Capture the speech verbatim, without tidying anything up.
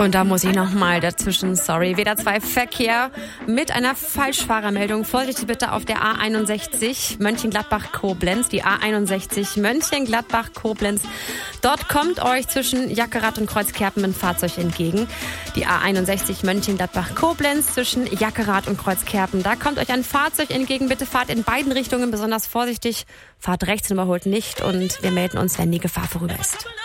Und da muss ich nochmal dazwischen, sorry. W D R zwei Verkehr mit einer Falschfahrermeldung. Vorsichtig bitte auf der A einundsechzig Mönchengladbach-Koblenz. Die A einundsechzig Mönchengladbach-Koblenz. Dort kommt euch zwischen Jackerath und Kreuzkerpen ein Fahrzeug entgegen. Die A einundsechzig Mönchengladbach-Koblenz zwischen Jackerath und Kreuzkerpen. Da kommt euch ein Fahrzeug entgegen. Bitte fahrt in beiden Richtungen besonders vorsichtig. Fahrt rechts und überholt nicht. Und wir melden uns, wenn die Gefahr vorüber ist.